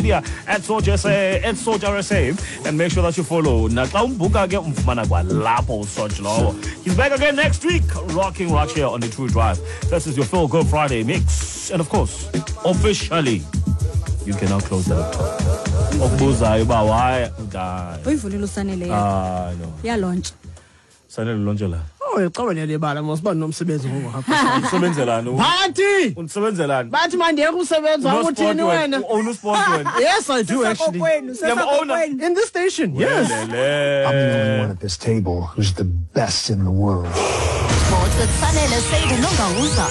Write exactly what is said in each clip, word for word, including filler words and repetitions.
Yeah, at Soldier say at Soldier say, and make sure that you follow. He's back again next week, rocking right here on the True Drive. This is your Feel Good Friday mix, and of course, officially, you can now close the laptop. Okubuza iba why die. Uyivulile usanele yakho. Ah no. Ya launch. Sanele launch la. Oh, uyaxabana lebala mosiba nomsebenzi ngokuhamba. Usebenzelani? Bathi! Usebenzelani? Bathi manje ukusebenza ukuthini wena? Own a sport wena. Yes, I do actually. In this station. Yes. I'm the only one at this table who's the best in the world. Sports with Sanele Said Nongauza.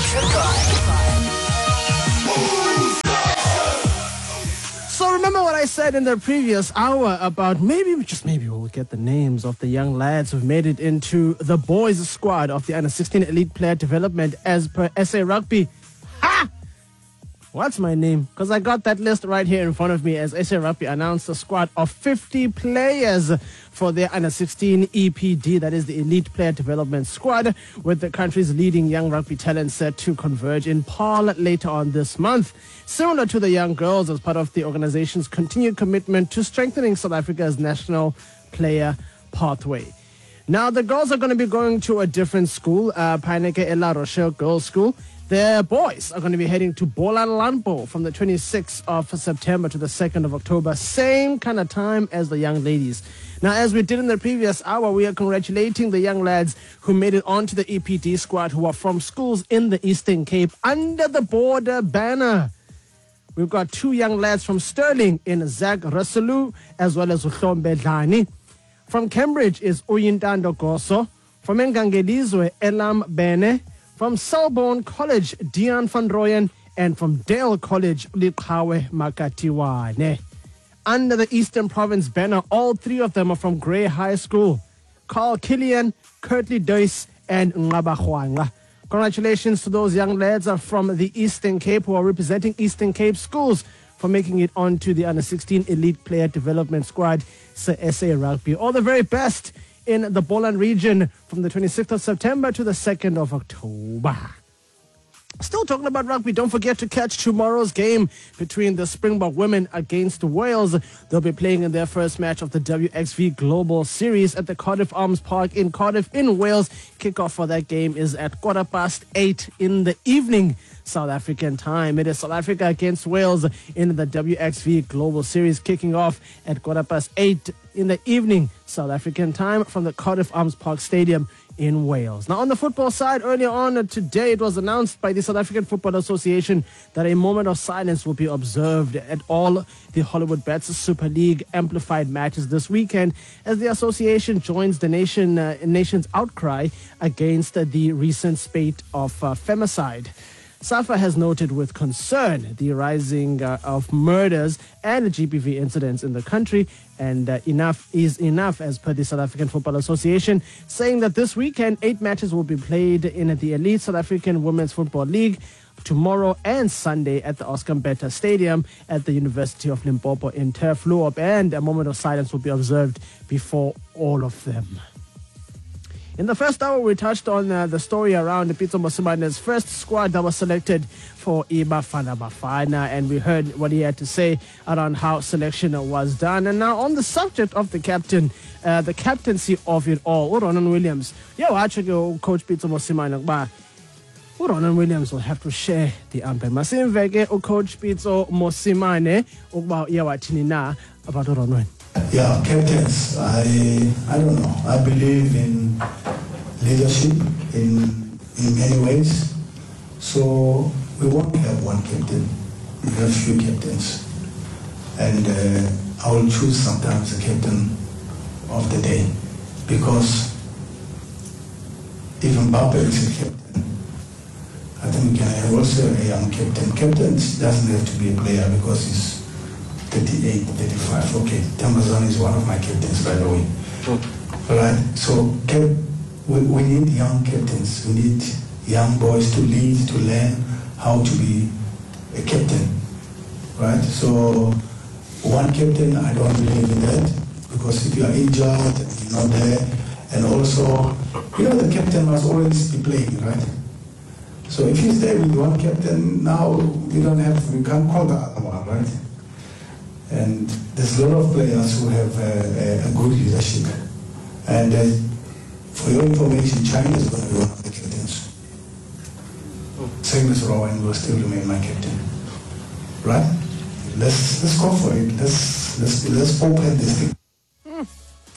So remember what I said in the previous hour about maybe, just maybe we'll get the names of the young lads who've made it into the boys squad of the under sixteen Elite Player Development as per S A Rugby. Ha! What's my name? Because I got that list right here in front of me as S A Rugby announced a squad of fifty players for their under sixteen E P D, that is the Elite Player Development Squad, with the country's leading young rugby talent set to converge in Paarl later on this month. Similar to the young girls, as part of the organization's continued commitment to strengthening South Africa's national player pathway. Now, the girls are going to be going to a different school, uh, Paineke Ella Rochelle Girls School. The boys are going to be heading to Boland-Lampo from the twenty-sixth of September to the second of October. Same kind of time as the young ladies. Now, as we did in the previous hour, we are congratulating the young lads who made it onto the E P D squad who are from schools in the Eastern Cape under the border banner. We've got two young lads from Sterling in Zach Ruselu as well as Uhlombe Dlani. From Cambridge is Uyintando Goso. From Ngangelizwe, Elam Bene. From Selborne College, Dion van Rooyen. And from Dale College, Liqhawe Makatiwane. Under the Eastern Province banner, all three of them are from Grey High School. Carl Killian, Kurtley Duys, and Ngabahwanga. Congratulations to those young lads are from the Eastern Cape who are representing Eastern Cape schools for making it onto the under sixteen Elite Player Development Squad, S A Rugby. All the very best in the Boland region from the twenty-sixth of September to the second of October. Still talking about rugby, don't forget to catch tomorrow's game between the Springbok women against Wales. They'll be playing in their first match of the W X V Global Series at the Cardiff Arms Park in Cardiff in Wales. Kickoff for that game is at quarter past eight in the evening, South African time. It is South Africa against Wales in the W X V Global Series, kicking off at quarter past eight in the evening, South African time, from the Cardiff Arms Park Stadium in Wales. Now, on the football side, earlier on today, it was announced by the South African Football Association that a moment of silence will be observed at all the Hollywood Bets Super League amplified matches this weekend as the association joins the nation uh, nation's outcry against uh, the recent spate of uh, femicide. SAFA has noted with concern the rising uh, of murders and G B V incidents in the country, and uh, enough is enough as per the South African Football Association, saying that this weekend eight matches will be played in the Elite South African Women's Football League tomorrow and Sunday at the Oscar Mbeta Stadium at the University of Limpopo in Turf Loop, and a moment of silence will be observed before all of them. In the first hour, we touched on uh, the story around Pitso Mosimane's first squad that was selected for iBafana Bafana, and we heard what he had to say around how selection was done. And now on the subject of the captain, uh, the captaincy of it all, Ronan Williams. Yeah, well, actually, Coach Pitso Mosimane, but Ronan Williams will have to share the umpire. Masimveke, Coach Pitso Mosimane, about Yawatinina, about Ronan. Yeah, captains, I I don't know. I believe in leadership in in many ways. So we won't have one captain. We have few captains. And uh, I will choose sometimes the captain of the day. Because even Mbappe is a captain. I think we can have also a young captain. Captain doesn't have to be a player because he's thirty-eight, thirty-five. Okay, Tambazan is one of my captains, by the way. Sure. All right. So cap- we, we need young captains. We need young boys to lead, to learn how to be a captain. Right. So one captain, I don't believe in that, because if you are injured, you're not there, and also, you know, the captain must always be playing, right? So if you stay with one captain, now you don't have, you can't call the other one, right? And there's a lot of players who have uh, a good leadership. And uh, for your information, China is going to be one of the captains. Same as Rowan will still remain my captain. Right? Let's let's go for it. Let's let's let's open this thing. Mm.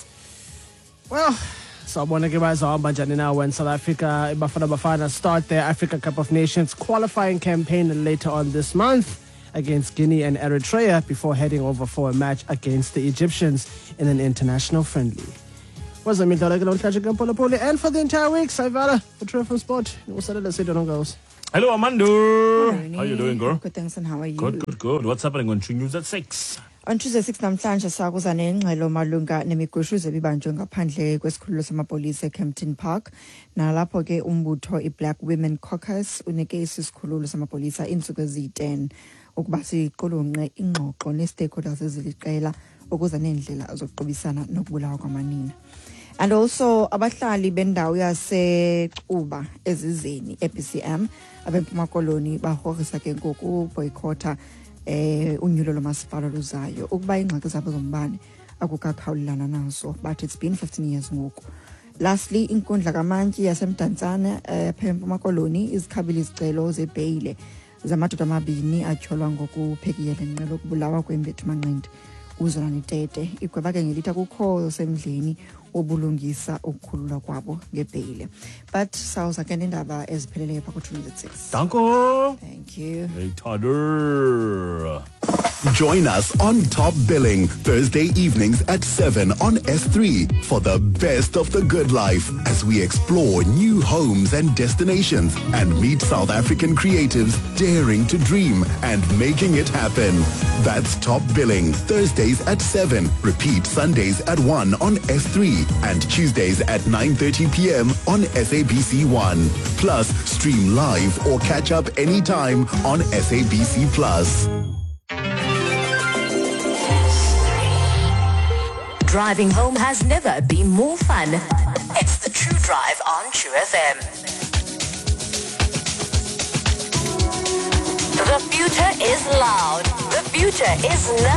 Well, sawubona ke bazahamba njani na when South Africa Bafana Bafana start their Africa Cup of Nations qualifying campaign later on this month against Guinea and Eritrea before heading over for a match against the Egyptians in an international friendly. Was and for the entire week, Saivala, the True from Sport. Girls. Hello, Amanda. How you doing, girl? Good, thanks, and how are you? Good, good, good. What's happening on True News at six? On Tuesday six namhlanje sakuza nengxelo malunga nemigushuzo ebibanjwe ngaphandle kwesikhululo samapolisa eKempton Park nalapho ke umbutho iBlack Women Caucus unike isikhululo samapolisa insuku ezi-ten ukuba siqulunqe ingxoxo ne-stakeholders eziliqela ukuza nendlela zokuqobisana nokubulawa kwamanina. And also abahlali bendawo yaseQuba ezizeni e-B C M abempuma koloni bahorisa ke ngoku boycotta eh unyulo lomasipala luzayo ukuba ingxaki zabo zombane akukakhawulana nazo, but it's been fifteen years ngoku. Lastly, inkundla kamantyi yasemdantsane eh phempuma koloni izikhabili izicelo zebhayile zamadoda amabini atyholwa ngokuphekiyela ingqelo kubulawa kwembethu manqindi uzolani tete igweba ke ngelitha kukho semdleni obulungisa ukukhululwa kwabo ngebhayile. But sawuza ke nendaba ezipheleleyo pha ku-two oh six. Danko. Thank you. Hey, Tadder. Join us on Top Billing Thursday evenings at seven on S three for the best of the good life as we explore new homes and destinations and meet South African creatives daring to dream and making it happen. That's Top Billing Thursdays at seven. Repeat Sundays at one on S three and Tuesdays at nine thirty p.m. on S A B C one. Plus, stream live or catch up anytime on S A B C Plus. Driving home has never been more fun. It's the True Drive on True F M. The future is loud. The future is now.